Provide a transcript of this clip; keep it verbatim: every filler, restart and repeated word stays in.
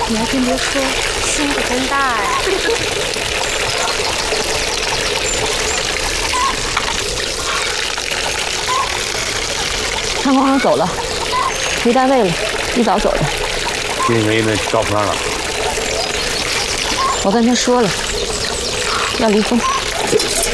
你还真别说，心可真大呀！ 张光阳走了，回单位了，一早走的。 因为那赵普让了。 我跟他说了，要离婚。